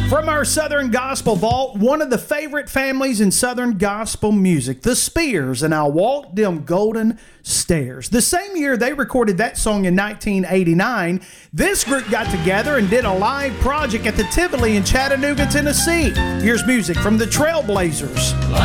From our Southern Gospel Vault, one of the favorite families in Southern Gospel music, the Spears, and I'll Walk Them Golden Stairs. The same year they recorded that song in 1989, this group got together and did a live project at the Tivoli in Chattanooga, Tennessee. Here's music from the Trailblazers.